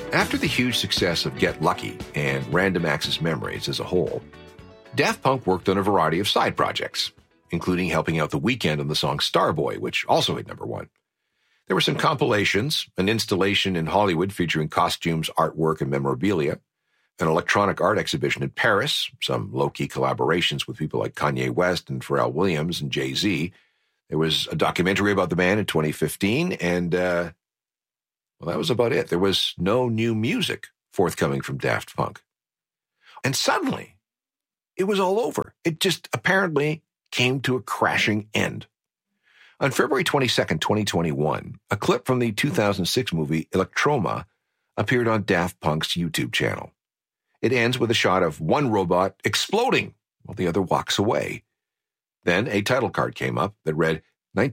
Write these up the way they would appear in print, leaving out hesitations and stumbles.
After the huge success of Get Lucky and Random Access Memories as a whole, Daft Punk worked on a variety of side projects, including helping out The Weeknd on the song Starboy, which also hit number one. There were some compilations, an installation in Hollywood featuring costumes, artwork, and memorabilia, an electronic art exhibition in Paris, some low-key collaborations with people like Kanye West and Pharrell Williams and Jay-Z. There was a documentary about the band in 2015, and, that was about it. There was no new music forthcoming from Daft Punk. And suddenly, it was all over. It just apparently came to a crashing end. On February 22nd, 2021, a clip from the 2006 movie Electroma appeared on Daft Punk's YouTube channel. It ends with a shot of one robot exploding while the other walks away. Then a title card came up that read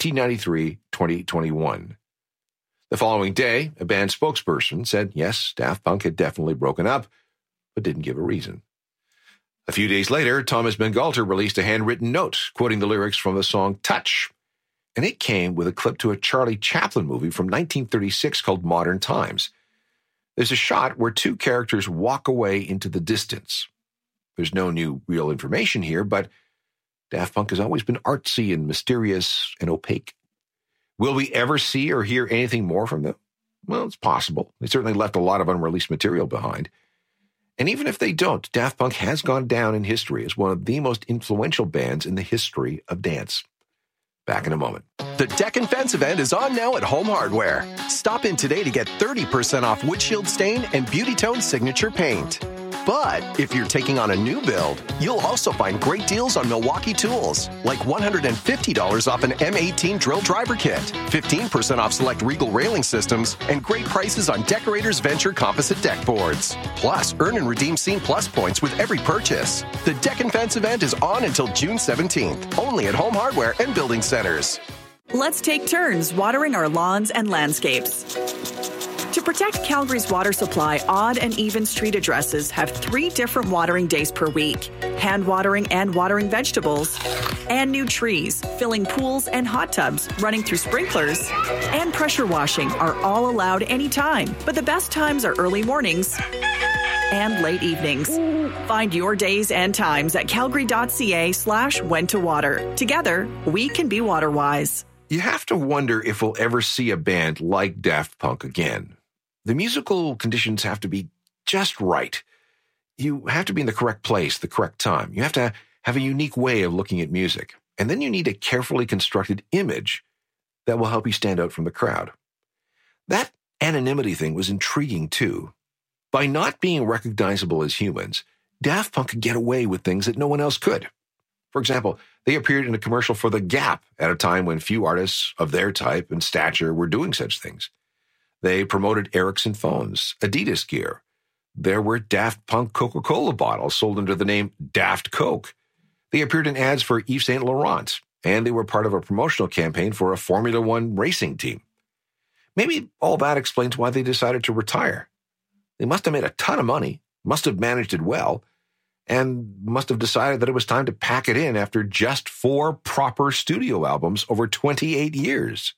1993-2021. The following day, a band spokesperson said, yes, Daft Punk had definitely broken up, but didn't give a reason. A few days later, Thomas Bangalter released a handwritten note quoting the lyrics from the song Touch, and it came with a clip to a Charlie Chaplin movie from 1936 called Modern Times. There's a shot where two characters walk away into the distance. There's no new real information here, but Daft Punk has always been artsy and mysterious and opaque. Will we ever see or hear anything more from them? Well, it's possible. They certainly left a lot of unreleased material behind. And even if they don't, Daft Punk has gone down in history as one of the most influential bands in the history of dance. Back in a moment. The Deck and Fence event is on now at Home Hardware. Stop in today to get 30% off windshield stain and Beauty Tone signature paint. But if you're taking on a new build, you'll also find great deals on Milwaukee tools, like $150 off an M18 drill driver kit, 15% off select Regal railing systems, and great prices on Decorators Venture composite deck boards. Plus, earn and redeem Scene Plus points with every purchase. The Deck and Fence event is on until June 17th, only at Home Hardware and Building Centers. Let's take turns watering our lawns and landscapes. To protect Calgary's water supply, odd and even street addresses have 3 different watering days per week. Hand watering and watering vegetables, and new trees, filling pools and hot tubs, running through sprinklers, and pressure washing are all allowed anytime. But the best times are early mornings and late evenings. Find your days and times at calgary.ca/when-to-water. Together, we can be water-wise. You have to wonder if we'll ever see a band like Daft Punk again. The musical conditions have to be just right. You have to be in the correct place, the correct time. You have to have a unique way of looking at music. And then you need a carefully constructed image that will help you stand out from the crowd. That anonymity thing was intriguing too. By not being recognizable as humans, Daft Punk could get away with things that no one else could. For example, they appeared in a commercial for The Gap at a time when few artists of their type and stature were doing such things. They promoted Ericsson phones, Adidas gear. There were Daft Punk Coca-Cola bottles sold under the name Daft Coke. They appeared in ads for Yves Saint Laurent, and they were part of a promotional campaign for a Formula One racing team. Maybe all that explains why they decided to retire. They must have made a ton of money, must have managed it well, and must have decided that it was time to pack it in after just 4 proper studio albums over 28 years.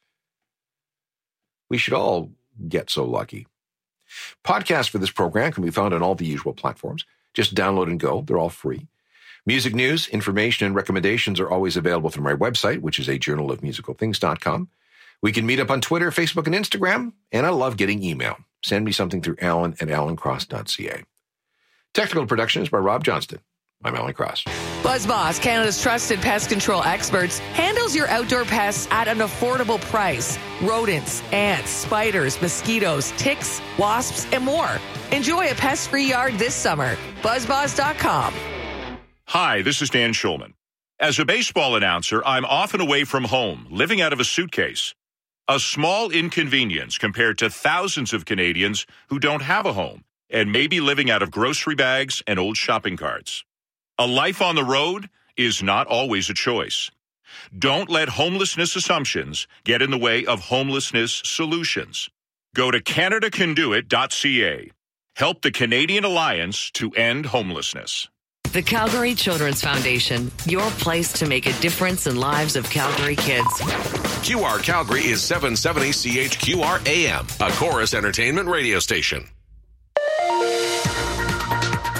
We should all get so lucky. Podcasts for this program can be found on all the usual platforms. Just download and go. They're all free. Music news, information, and recommendations are always available through my website, which is ajournalofmusicalthings.com. We can meet up on Twitter, Facebook, and Instagram, and I love getting email. Send me something through alan@alancross.ca. Technical production is by Rob Johnston. I'm Alan Cross. BuzzBoss, Canada's trusted pest control experts, handles your outdoor pests at an affordable price. Rodents, ants, spiders, mosquitoes, ticks, wasps, and more. Enjoy a pest-free yard this summer. BuzzBoss.com. Hi, this is Dan Schulman. As a baseball announcer, I'm often away from home, living out of a suitcase. A small inconvenience compared to thousands of Canadians who don't have a home and may be living out of grocery bags and old shopping carts. A life on the road is not always a choice. Don't let homelessness assumptions get in the way of homelessness solutions. Go to CanadaCanDoIt.ca. Help the Canadian Alliance to end homelessness. The Calgary Children's Foundation, your place to make a difference in lives of Calgary kids. QR Calgary is 770 CHQR AM, a Chorus Entertainment radio station.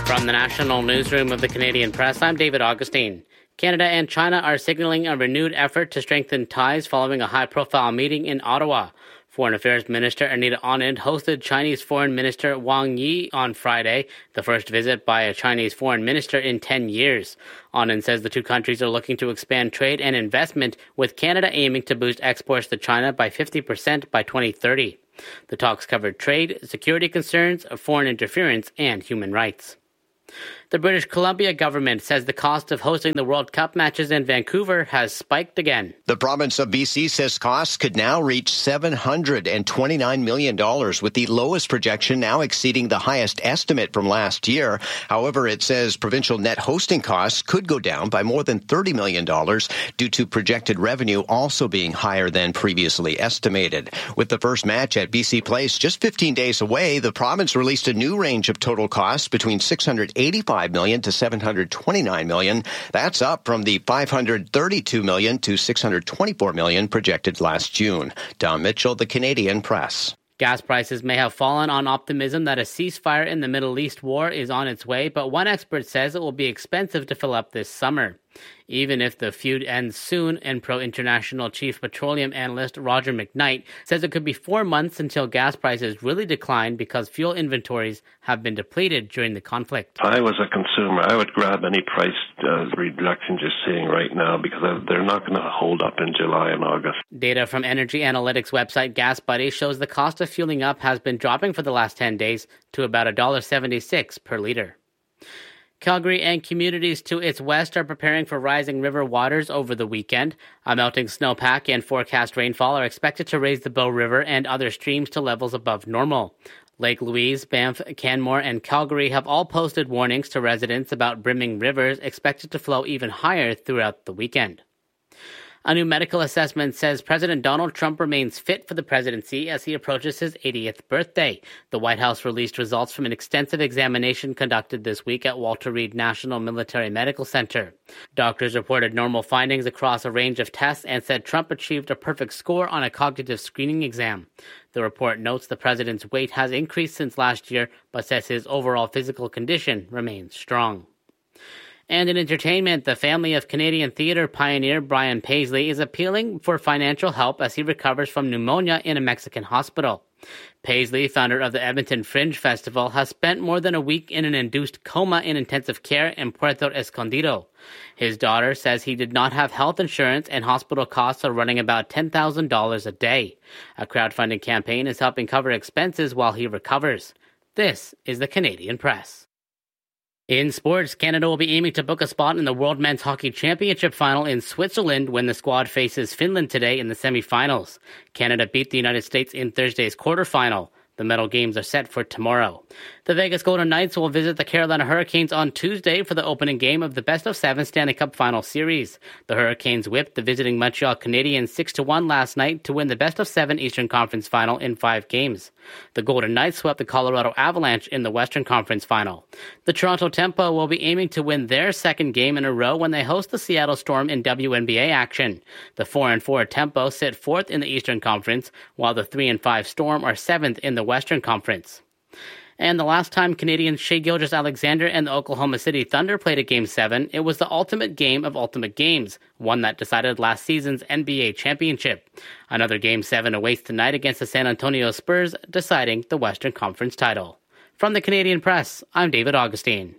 From the National Newsroom of the Canadian Press, I'm David Augustine. Canada and China are signaling a renewed effort to strengthen ties following a high-profile meeting in Ottawa. Foreign Affairs Minister Anita Anand hosted Chinese Foreign Minister Wang Yi on Friday, the first visit by a Chinese foreign minister in 10 years. Anand says the two countries are looking to expand trade and investment, with Canada aiming to boost exports to China by 50% by 2030. The talks covered trade, security concerns, foreign interference, and human rights. The British Columbia government says the cost of hosting the World Cup matches in Vancouver has spiked again. The province of BC says costs could now reach $729 million, with the lowest projection now exceeding the highest estimate from last year. However, it says provincial net hosting costs could go down by more than $30 million due to projected revenue also being higher than previously estimated. With the first match at BC Place just 15 days away, the province released a new range of total costs between $685 million to $729 million. That's up from the $532 million to $624 million projected last June. Don Mitchell, The Canadian Press. Gas prices may have fallen on optimism that a ceasefire in the Middle East war is on its way, but one expert says it will be expensive to fill up this summer. Even if the feud ends soon, Enpro International Chief Petroleum Analyst Roger McKnight says it could be 4 months until gas prices really decline because fuel inventories have been depleted during the conflict. If I was a consumer, I would grab any price reductions you're seeing right now because they're not going to hold up in July and August. Data from energy analytics website GasBuddy shows the cost of fueling up has been dropping for the last 10 days to about $1.76 per liter. Calgary and communities to its west are preparing for rising river waters over the weekend. A melting snowpack and forecast rainfall are expected to raise the Bow River and other streams to levels above normal. Lake Louise, Banff, Canmore, and Calgary have all posted warnings to residents about brimming rivers expected to flow even higher throughout the weekend. A new medical assessment says President Donald Trump remains fit for the presidency as he approaches his 80th birthday. The White House released results from an extensive examination conducted this week at Walter Reed National Military Medical Center. Doctors reported normal findings across a range of tests and said Trump achieved a perfect score on a cognitive screening exam. The report notes the president's weight has increased since last year, but says his overall physical condition remains strong. And in entertainment, the family of Canadian theater pioneer Brian Paisley is appealing for financial help as he recovers from pneumonia in a Mexican hospital. Paisley, founder of the Edmonton Fringe Festival, has spent more than a week in an induced coma in intensive care in Puerto Escondido. His daughter says he did not have health insurance and hospital costs are running about $10,000 a day. A crowdfunding campaign is helping cover expenses while he recovers. This is the Canadian Press. In sports, Canada will be aiming to book a spot in the World Men's Hockey Championship final in Switzerland when the squad faces Finland today in the semifinals. Canada beat the United States in Thursday's quarterfinal. The medal games are set for tomorrow. The Vegas Golden Knights will visit the Carolina Hurricanes on Tuesday for the opening game of the best-of-7 Stanley Cup Final Series. The Hurricanes whipped the visiting Montreal Canadiens 6-1 last night to win the best-of-7 Eastern Conference Final in 5 games. The Golden Knights swept the Colorado Avalanche in the Western Conference Final. The Toronto Tempo will be aiming to win their second game in a row when they host the Seattle Storm in WNBA action. The 4-4 Tempo sit 4th in the Eastern Conference, while the 3-5 Storm are 7th in the Western Conference. And the last time Canadians Shai Gilgeous-Alexander and the Oklahoma City Thunder played at Game 7, it was the ultimate game of ultimate games, one that decided last season's NBA championship. Another Game 7 awaits tonight against the San Antonio Spurs, deciding the Western Conference title. From the Canadian Press, I'm David Augustine.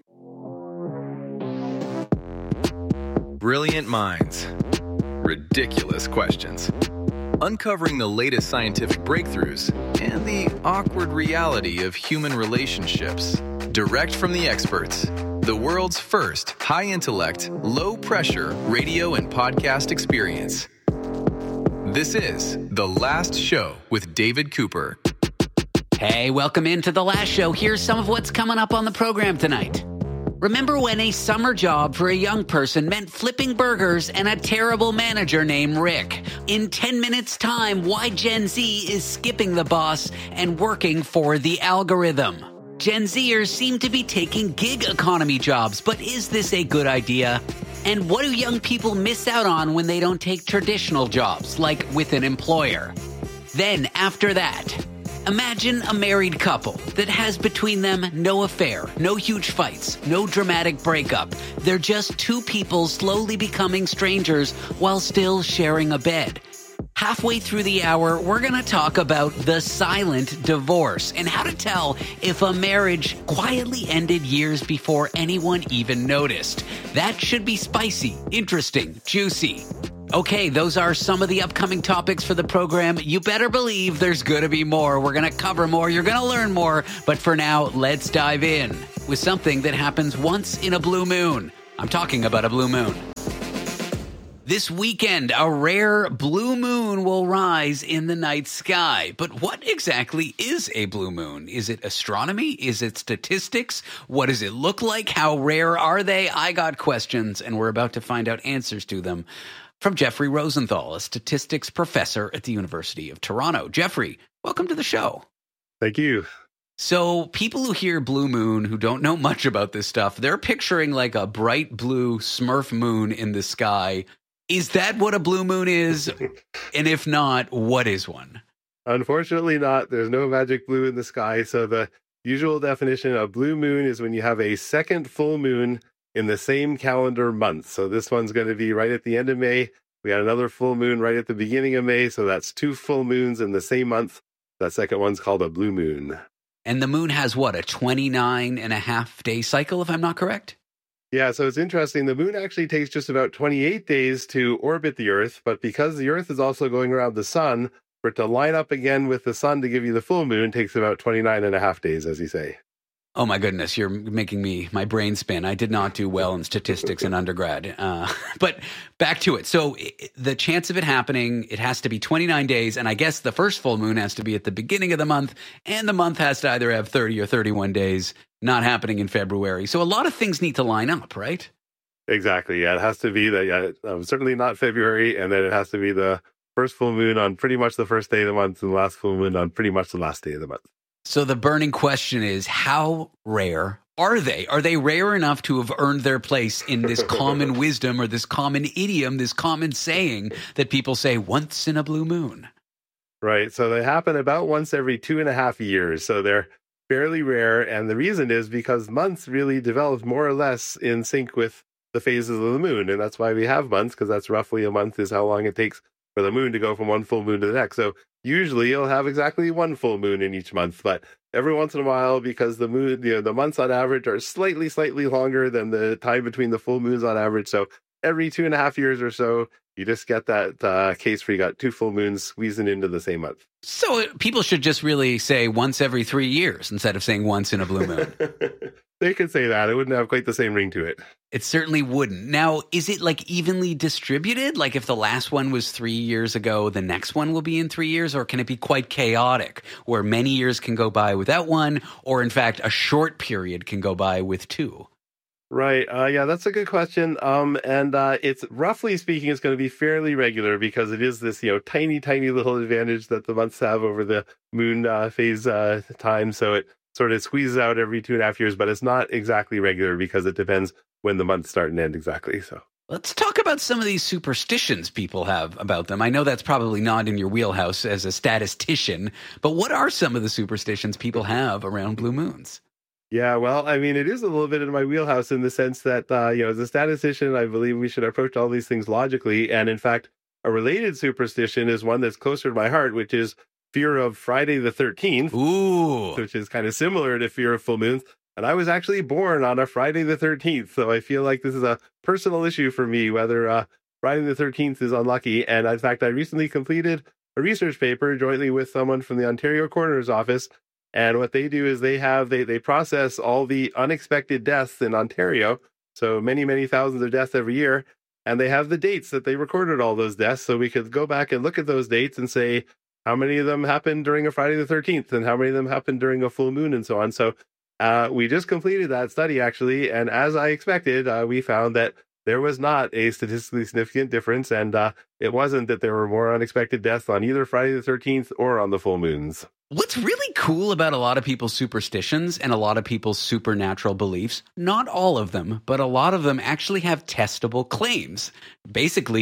Brilliant minds. Ridiculous questions. Uncovering the latest scientific breakthroughs and the awkward reality of human relationships. Direct from the experts. The world's first high-intellect, low-pressure radio and podcast experience. This is The Last Show with David Cooper. Hey, welcome into The Last Show. Here's some of what's coming up on the program tonight. Remember when a summer job for a young person meant flipping burgers and a terrible manager named Rick? In 10 minutes' time, why Gen Z is skipping the boss and working for the algorithm. Gen Zers seem to be taking gig economy jobs, but is this a good idea? And what do young people miss out on when they don't take traditional jobs, like with an employer? Then, after that, Imagine a married couple that has between them no affair, no huge fights, no dramatic breakup. They're just two people slowly becoming strangers while still sharing a bed. Halfway through the hour, we're going to talk about the silent divorce and how to tell if a marriage quietly ended years before anyone even noticed. That should be spicy, interesting, juicy. Okay, those are some of the upcoming topics for the program. You better believe there's going to be more. We're going to cover more. You're going to learn more. But for now, let's dive in with something that happens once in a blue moon. I'm talking about a blue moon. This weekend, a rare blue moon will rise in the night sky. But what exactly is a blue moon? Is it astronomy? Is it statistics? What does it look like? How rare are they? I got questions, and we're about to find out answers to them from Jeffrey Rosenthal, a statistics professor at the University of Toronto. Jeffrey, welcome to the show. Thank you. So people who hear blue moon, who don't know much about this stuff, they're picturing like a bright blue Smurf moon in the sky. Is that what a blue moon is? And if not, what is one? Unfortunately not. There's no magic blue in the sky. So the usual definition of blue moon is when you have a second full moon in the same calendar month. So this one's going to be right at the end of May. We had another full moon right at the beginning of May. So that's two full moons in the same month. That second one's called a blue moon. And the moon has what, a 29.5-day cycle, if I'm not correct? Yeah, so it's interesting. The moon actually takes just about 28 days to orbit the Earth, but because the Earth is also going around the sun, for it to line up again with the sun to give you the full moon takes about 29.5 days, as you say. Oh my goodness, you're making my brain spin. I did not do well in statistics in undergrad. But back to it. So the chance of it happening, it has to be 29 days, and I guess the first full moon has to be at the beginning of the month, and the month has to either have 30 or 31 days. Not happening in February. So a lot of things need to line up, right? Exactly. Yeah, it has to be certainly not February, and then it has to be the first full moon on pretty much the first day of the month and the last full moon on pretty much the last day of the month. So the burning question is, how rare are they? Are they rare enough to have earned their place in this common wisdom or this common idiom, this common saying that people say once in a blue moon? Right. So they happen about once every 2.5 years. So they're fairly rare, and the reason is because months really develop more or less in sync with the phases of the moon, and that's why we have months, because that's roughly a month is how long it takes for the moon to go from one full moon to the next. So usually you'll have exactly one full moon in each month, but every once in a while, because the moon, the months on average are slightly longer than the time between the full moons on average. So every 2.5 years or so, you just get that case where you got two full moons squeezing into the same month. So people should just really say once every 3 years instead of saying once in a blue moon. They could say that. It wouldn't have quite the same ring to it. It certainly wouldn't. Now, is it like evenly distributed? Like if the last one was 3 years ago, the next one will be in 3 years? Or can it be quite chaotic where many years can go by without one? Or in fact, a short period can go by with two? Right. Yeah, that's a good question. And it's roughly speaking, it's going to be fairly regular because it is this, tiny little advantage that the months have over the moon phase time. So it sort of squeezes out every 2.5 years, but it's not exactly regular because it depends when the months start and end exactly. So let's talk about some of these superstitions people have about them. I know that's probably not in your wheelhouse as a statistician, but what are some of the superstitions people have around blue moons? Yeah, well, I mean, it is a little bit in my wheelhouse in the sense that, as a statistician, I believe we should approach all these things logically. And in fact, a related superstition is one that's closer to my heart, which is fear of Friday the 13th. Ooh. Which is kind of similar to fear of full moons. And I was actually born on a Friday the 13th. So I feel like this is a personal issue for me, whether Friday the 13th is unlucky. And in fact, I recently completed a research paper jointly with someone from the Ontario Coroner's Office. And what they do is they process all the unexpected deaths in Ontario. So many thousands of deaths every year. And they have the dates that they recorded all those deaths. So we could go back and look at those dates and say, how many of them happened during a Friday the 13th and how many of them happened during a full moon and so on. So we just completed that study, actually. And as I expected, we found that there was not a statistically significant difference. And it wasn't that there were more unexpected deaths on either Friday the 13th or on the full moons. What's really cool about a lot of people's superstitions and a lot of people's supernatural beliefs, not all of them, but a lot of them actually have testable claims. Basically,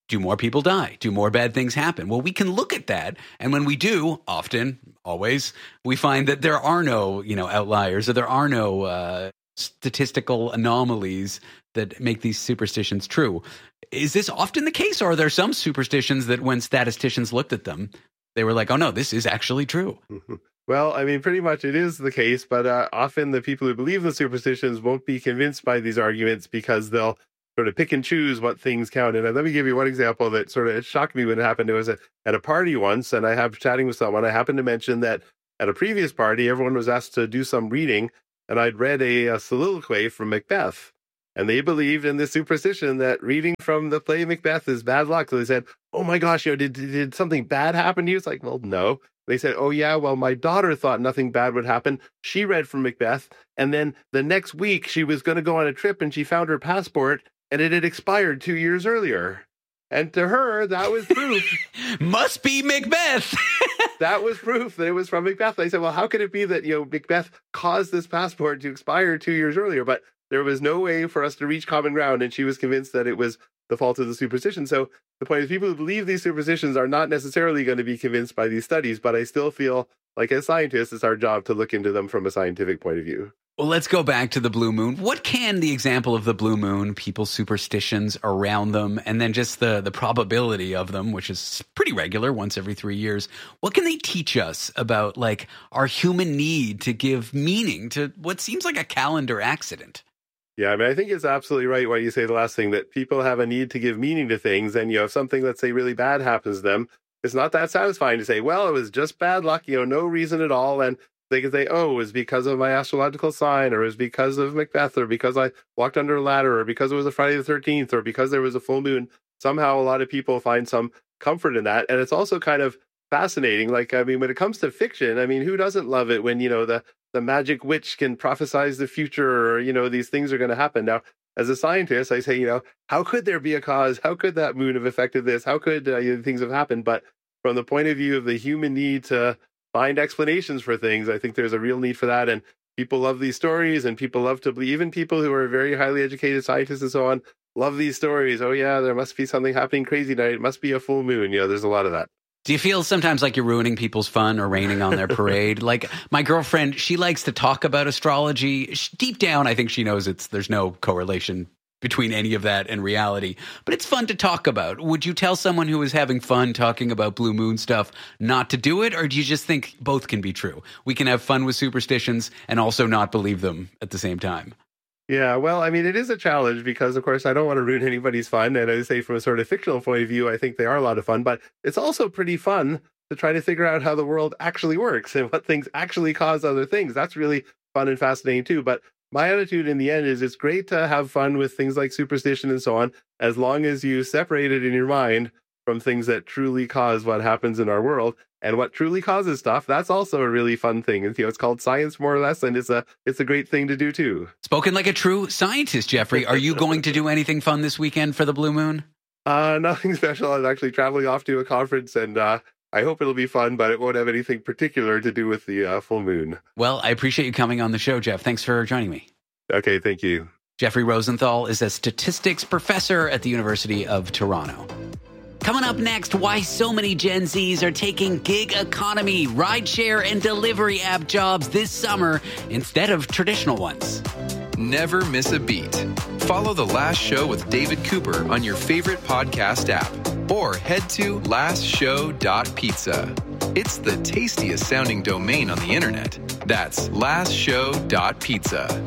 do more people die? Do more bad things happen? Well, we can look at that. And when we do, often, always, we find that there are no, outliers, or there are no statistical anomalies that make these superstitions true. Is this often the case, or are there some superstitions that when statisticians looked at them, they were like, oh no, this is actually true? Well, I mean, pretty much it is the case, but often the people who believe the superstitions won't be convinced by these arguments because they'll sort of pick and choose what things count. And let me give you one example that sort of shocked me when it happened. It was at a party once, and I have chatting with someone. I happened to mention that at a previous party, everyone was asked to do some reading, and I'd read a soliloquy from Macbeth. And they believed in this superstition that reading from the play Macbeth is bad luck. So they said, oh my gosh, did something bad happen to you? It's like, well, no. They said, oh yeah, well, my daughter thought nothing bad would happen. She read from Macbeth. And then the next week she was going to go on a trip and she found her passport and it had expired 2 years earlier. And to her, that was proof. Must be Macbeth. That was proof that it was from Macbeth. I said, well, how could it be that, Macbeth caused this passport to expire 2 years earlier? But there was no way for us to reach common ground, and she was convinced that it was the fault of the superstition. So the point is, people who believe these superstitions are not necessarily going to be convinced by these studies, but I still feel like as scientists, it's our job to look into them from a scientific point of view. Well, let's go back to the blue moon. What can the example of the blue moon, people's superstitions around them, and then just the probability of them, which is pretty regular, once every 3 years, what can they teach us about, like, our human need to give meaning to what seems like a calendar accident? Yeah, I mean, I think it's absolutely right what you say, the last thing, that people have a need to give meaning to things. And, if something, let's say, really bad happens to them, it's not that satisfying to say, well, it was just bad luck, no reason at all. And they can say, oh, it was because of my astrological sign, or it was because of Macbeth, or because I walked under a ladder, or because it was a Friday the 13th, or because there was a full moon. Somehow a lot of people find some comfort in that. And it's also kind of fascinating. Like, I mean, when it comes to fiction, I mean, who doesn't love it when, the magic witch can prophesize the future, or, these things are going to happen. Now, as a scientist, I say, how could there be a cause? How could that moon have affected this? How could things have happened? But from the point of view of the human need to find explanations for things, I think there's a real need for that. And people love these stories, and people love to believe, even people who are very highly educated scientists and so on, love these stories. Oh yeah, there must be something happening crazy tonight. It must be a full moon. There's a lot of that. Do you feel sometimes like you're ruining people's fun or raining on their parade? Like my girlfriend, she likes to talk about astrology. Deep down, I think she knows there's no correlation between any of that and reality. But it's fun to talk about. Would you tell someone who is having fun talking about blue moon stuff not to do it? Or do you just think both can be true? We can have fun with superstitions and also not believe them at the same time. Yeah, well, I mean, it is a challenge because, of course, I don't want to ruin anybody's fun. And I say from a sort of fictional point of view, I think they are a lot of fun. But it's also pretty fun to try to figure out how the world actually works and what things actually cause other things. That's really fun and fascinating, too. But my attitude in the end is it's great to have fun with things like superstition and so on, as long as you separate it in your mind from things that truly cause what happens in our world. And what truly causes stuff, that's also a really fun thing. And, it's called science, more or less, and it's a great thing to do, too. Spoken like a true scientist, Jeffrey. Are you going to do anything fun this weekend for the Blue Moon? Nothing special. I'm actually traveling off to a conference, and I hope it'll be fun, but it won't have anything particular to do with the full moon. Well, I appreciate you coming on the show, Jeff. Thanks for joining me. Okay, thank you. Jeffrey Rosenthal is a statistics professor at the University of Toronto. Coming up next, why so many Gen Zs are taking gig economy, rideshare, and delivery app jobs this summer instead of traditional ones. Never miss a beat. Follow The Last Show with David Cooper on your favorite podcast app or head to lastshow.pizza. It's the tastiest sounding domain on the internet. That's lastshow.pizza.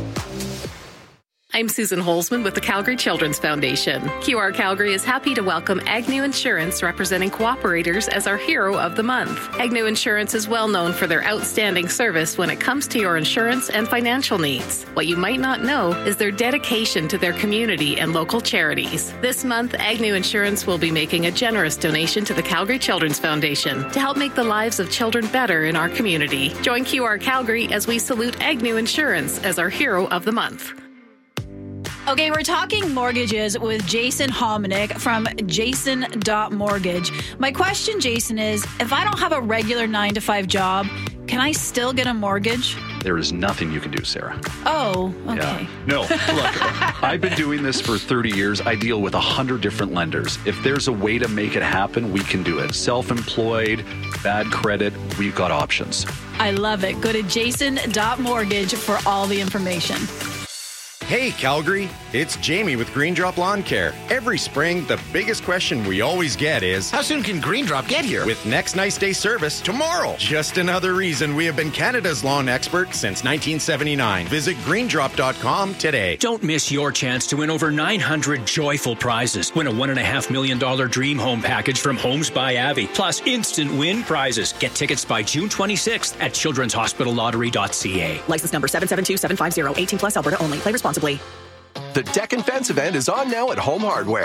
I'm Susan Holzman with the Calgary Children's Foundation. QR Calgary is happy to welcome Agnew Insurance, representing cooperators, as our Hero of the Month. Agnew Insurance is well known for their outstanding service when it comes to your insurance and financial needs. What you might not know is their dedication to their community and local charities. This month, Agnew Insurance will be making a generous donation to the Calgary Children's Foundation to help make the lives of children better in our community. Join QR Calgary as we salute Agnew Insurance as our Hero of the Month. Okay, we're talking mortgages with Jason Hominick from jason.mortgage. My question, Jason, is if I don't have a regular 9-to-5 job, Can I still get a mortgage? There is nothing you can do, Sarah. Oh, okay. Yeah. No, look, I've been doing this for 30 years. I deal with 100 different lenders. If there's a way to make it happen, we can do it. Self-employed, bad credit, we've got options. I love it. Go to jason.mortgage for all the information. Hey, Calgary, it's Jamie with Green Drop Lawn Care. Every spring, the biggest question we always get is, how soon can Green Drop get here? With next nice day service tomorrow. Just another reason we have been Canada's lawn expert since 1979. Visit greendrop.com today. Don't miss your chance to win over 900 joyful prizes. Win a $1.5 million dream home package from Homes by Avi, plus instant win prizes. Get tickets by June 26th at children'shospitallottery.ca. License number 772750, 18 plus Alberta only. Play responsibly. The Deck and Fence event is on now at Home Hardware.